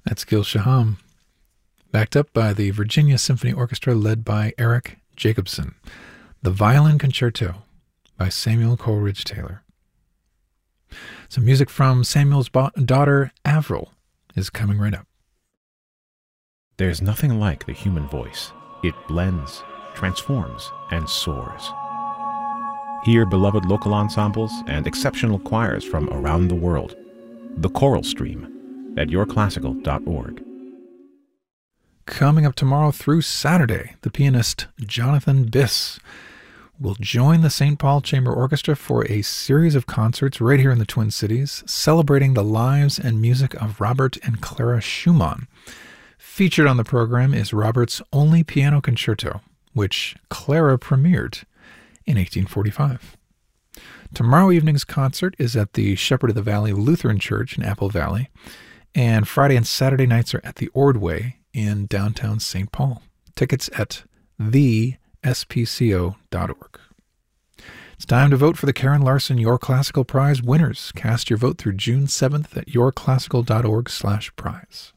That's Gil Shaham, backed up by the Virginia Symphony Orchestra led by Eric Jacobson. The Violin Concerto by Samuel Coleridge Taylor. Some music from Samuel's daughter, Avril, is coming right up. There's nothing like the human voice. It blends, transforms, and soars. Hear beloved local ensembles and exceptional choirs from around the world. The Choral Stream at yourclassical.org. Coming up tomorrow through Saturday, the pianist Jonathan Biss will join the St. Paul Chamber Orchestra for a series of concerts right here in the Twin Cities, celebrating the lives and music of Robert and Clara Schumann. Featured on the program is Robert's only piano concerto, which Clara premiered in 1845. Tomorrow evening's concert is at the Shepherd of the Valley Lutheran Church in Apple Valley, and Friday and Saturday nights are at the Ordway in downtown St. Paul. Tickets at thespco.org. It's time to vote for the Karen Larson Your Classical Prize winners. Cast your vote through June 7th at yourclassical.org/prize.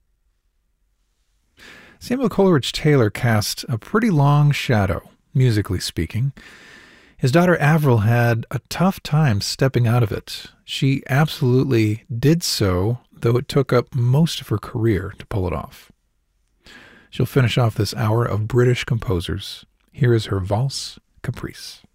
Samuel Coleridge Taylor cast a pretty long shadow, musically speaking. His daughter Avril had a tough time stepping out of it. She absolutely did so, though it took up most of her career to pull it off. She'll finish off this hour of British composers. Here is her Valse Caprice.